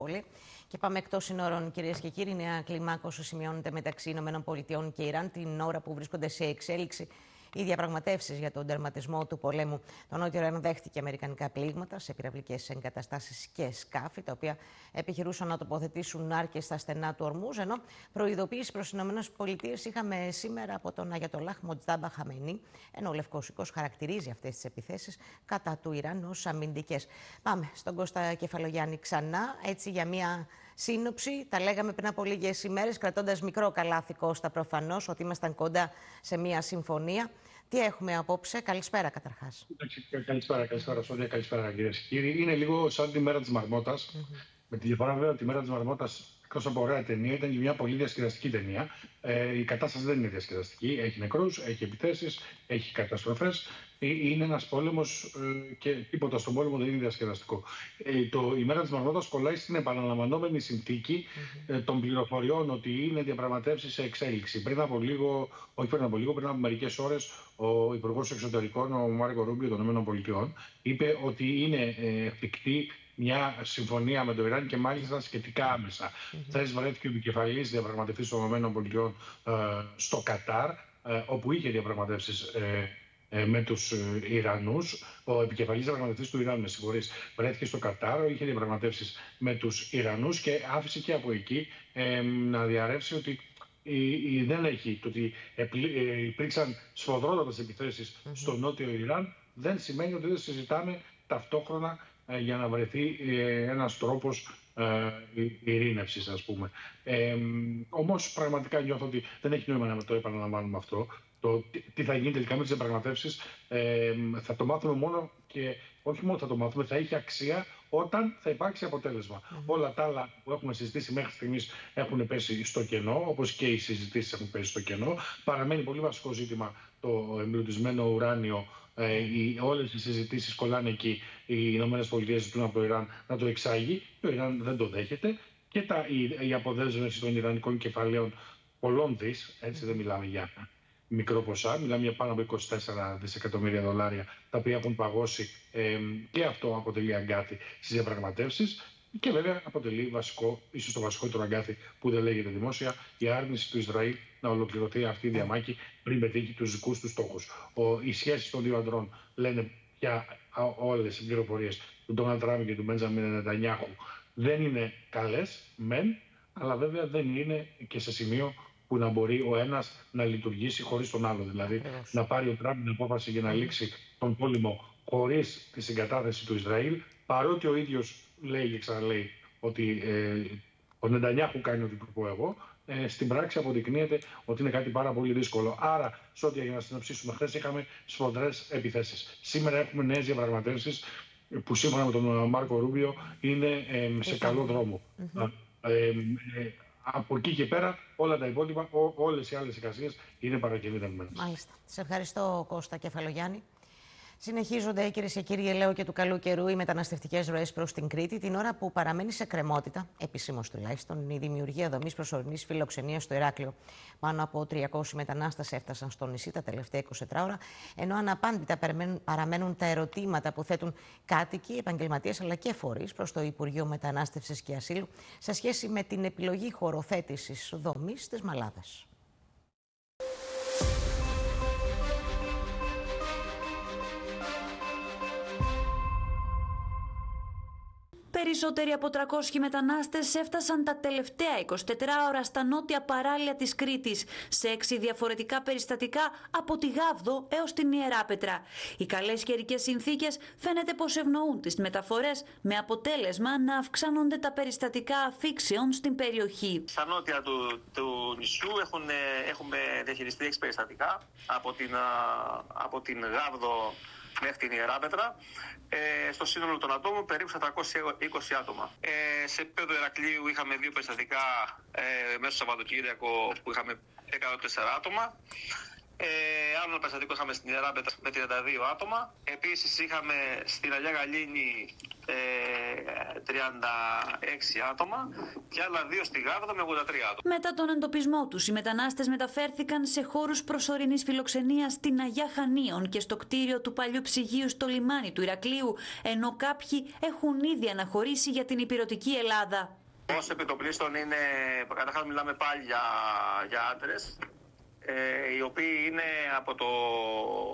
Πολύ. Και πάμε εκτός συνόρων, κυρίες και κύριοι. Νέα κλιμάκωση σημειώνεται μεταξύ ΗΠΑ και Ιράν την ώρα που βρίσκονται σε εξέλιξη οι διαπραγματεύσεις για τον τερματισμό του πολέμου. Το Νότιο Ιράν δέχτηκε αμερικανικά πλήγματα σε πυραυλικές εγκαταστάσεις και σκάφη, τα οποία επιχειρούσαν να τοποθετήσουν άρκες στα στενά του Ορμούζ. Ενώ προειδοποίηση προς τις ΗΠΑ είχαμε σήμερα από τον Αγιατολάχ Μοτζτάμπα Χαμενή, ενώ ο Λευκός Οίκος χαρακτηρίζει αυτές τις επιθέσεις κατά του Ιράν ως αμυντικές. Πάμε στον Κώστα Κεφαλογιάννη ξανά, έτσι για μια σύνοψη. Τα λέγαμε πριν από λίγες ημέρες, κρατώντας μικρό καλάθι, Κώστα, προφανώς, ότι ήμασταν κοντά σε μια συμφωνία. Τι έχουμε απόψε? Καλησπέρα, καταρχάς. Καλησπέρα, Σόντια, καλησπέρα, κυρίες και κύριοι. Είναι λίγο σαν τη μέρα της Μαρμότας. Με τη διαφορά, βέβαια, ότι τη μέρα της Μαρμότας, εκτός από ωραία ταινία, ήταν και μια πολύ διασκεδαστική ταινία. Η κατάσταση δεν είναι διασκεδαστική. Έχει νεκρούς, έχει επιθέσεις, έχει καταστροφές. Είναι ένας πόλεμος και τίποτα στον πόλεμο δεν είναι διασκεδαστικό. Η μέρα της Μαρμότας κολλάει στην επαναλαμβανόμενη συνθήκη των πληροφοριών ότι είναι διαπραγματεύσεις σε εξέλιξη. Πριν από μερικές ώρες, ο Υπουργός Εξωτερικών, ο Μάρκο Ρούμπιο των ΗΠΑ, είπε ότι είναι εφικτή μια συμφωνία με το Ιράν και μάλιστα σχετικά άμεσα. Χθες βρέθηκε ο επικεφαλής διαπραγματευτής των ΗΠΑ στο Κατάρ, όπου είχε διαπραγματεύσεις με τους Ιρανούς. Ο επικεφαλής διαπραγματευτής του Ιράν, βρέθηκε στο Κατάρ, είχε διαπραγματεύσεις με τους Ιρανούς και άφησε και από εκεί να διαρρεύσει ότι το ότι υπήρξαν σφοδρότατες επιθέσεις στο νότιο Ιράν δεν σημαίνει ότι δεν συζητάμε ταυτόχρονα για να βρεθεί ένας τρόπος ειρήνευσης, ας πούμε. Όμως πραγματικά νιώθω ότι δεν έχει νόημα να το επαναλαμβάνουμε αυτό. Το τι θα γίνει τελικά με τις διαπραγματεύσεις θα το μάθουμε μόνο, και όχι μόνο θα το μάθουμε, θα έχει αξία όταν θα υπάρξει αποτέλεσμα. Όλα τα άλλα που έχουμε συζητήσει μέχρι στιγμής έχουν πέσει στο κενό, όπως και οι συζητήσεις έχουν πέσει στο κενό. Παραμένει πολύ βασικό ζήτημα το εμπλουτισμένο ουράνιο. Όλες οι συζητήσεις κολλάνε εκεί. Οι ΗΠΑ ζητούν από το Ιράν να το εξάγει. Το Ιράν δεν το δέχεται. Και η αποδέσμευση των ιρανικών κεφαλαίων πολλών δις, έτσι δεν μιλάμε για μικρό ποσά, μιλάμε για πάνω από 24 δισεκατομμύρια δολάρια, τα οποία έχουν παγώσει, και αυτό αποτελεί αγκάθι στις διαπραγματεύσεις. Και βέβαια αποτελεί ίσως το βασικότερο αγκάθι που δεν λέγεται δημόσια, η άρνηση του Ισραήλ να ολοκληρωθεί αυτή η διαμάχη πριν πετύχει τους δικούς του στόχους. Οι σχέσεις των δύο αντρών λένε πια όλες οι πληροφορίες του Ντόναλντ Τραμπ και του Μπέντζαμιν Νετανιάχου δεν είναι καλές, μεν, αλλά βέβαια δεν είναι και σε σημείο που να μπορεί ο ένας να λειτουργήσει χωρίς τον άλλο. Δηλαδή, να πάρει ο Τραμπ την απόφαση για να λήξει τον πόλεμο χωρίς τη συγκατάθεση του Ισραήλ, παρότι ο ίδιος λέει και ξαναλέει ότι ο Νετανιάχου κάνει ό,τι του πω εγώ, στην πράξη αποδεικνύεται ότι είναι κάτι πάρα πολύ δύσκολο. Άρα, Σόντια, για να συνοψίσουμε, χθες είχαμε σφοδρές επιθέσεις. Σήμερα έχουμε νέες διαπραγματεύσεις που σύμφωνα με τον Μάρκο Ρούμπιο είναι σε καλό δρόμο. Από εκεί και πέρα, όλα τα υπόλοιπα, όλες οι άλλες εικασίες είναι παρακινητευμένες. Μάλιστα. Σε ευχαριστώ, Κώστα Κεφαλογιάννη. Συνεχίζονται, κυρίες και κύριοι, ελαίου και του καλού καιρού, οι μεταναστευτικές ροές προς την Κρήτη, την ώρα που παραμένει σε κρεμότητα, επισήμως τουλάχιστον, η δημιουργία δομής προσωρινής φιλοξενίας στο Ηράκλειο. Πάνω από 300 μετανάστες έφτασαν στο νησί τα τελευταία 24 ώρα, ενώ αναπάντητα παραμένουν τα ερωτήματα που θέτουν κάτοικοι, επαγγελματίες αλλά και φορείς προς το Υπουργείο Μετανάστευσης και Ασύλου σε σχέση με την επιλογή χωροθέτησης δομής στις Μαλάδες. Περισσότεροι από 300 μετανάστες έφτασαν τα τελευταία 24 ώρα στα νότια παράλια της Κρήτης, σε 6 διαφορετικά περιστατικά από τη Γάβδο έως την Ιεράπετρα. Οι καλές καιρικές συνθήκες φαίνεται πως ευνοούν τις μεταφορές, με αποτέλεσμα να αυξάνονται τα περιστατικά αφήξεων στην περιοχή. Στα νότια του νησιού έχουμε διαχειριστεί 6 περιστατικά από την Γάβδο μέχρι την Ιεράπετρα. Στο σύνολο των ατόμων περίπου 420 άτομα. Σε επίπεδο Ηρακλείου είχαμε 2 περιστατικά μέσα στο Σαββατοκύριακο που είχαμε 104 άτομα. Άλλο ένα περιστατικό είχαμε στην Ιερά Πέτρα με 32 άτομα. Επίσης είχαμε στην Αγία Γαλήνη 36 άτομα και άλλα 2 στη Γάβδο με 83 άτομα. Μετά τον εντοπισμό τους, οι μετανάστες μεταφέρθηκαν σε χώρους προσωρινής φιλοξενίας στην Αγιά Χανίων και στο κτίριο του παλιού ψυγείου στο λιμάνι του Ηρακλείου, ενώ κάποιοι έχουν ήδη αναχωρήσει για την υπηρετική Ελλάδα. Ως επιτοπλίστων είναι, καταρχάς μιλάμε πάλι για άντρες, οι οποίοι είναι από το